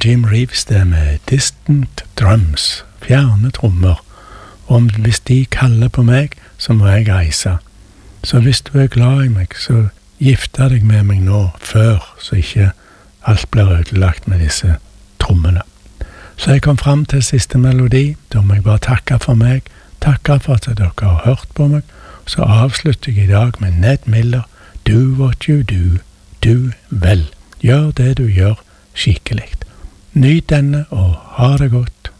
Jim Reeves det med Distant Drums, fjerne trommer. Og hvis de kaller på meg, så må jeg reise. Så hvis du glad i meg, så gifte deg med meg nå, før, så ikke alt blir ødelagt med disse trommene. Så jeg kom fram til siste melodi, da må jeg bare takke for meg, takke for at dere har hørt på meg, så avslutter jeg i dag med Ned Miller, Do what you do vel. Gjør det du gjør skikkelig. Nyt denne og ha det godt.